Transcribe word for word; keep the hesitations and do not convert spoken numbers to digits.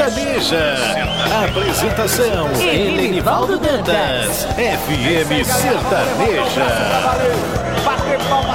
Sertaneja. Apresentação: Enenivaldo Dantas. F M Sertaneja. Bater palma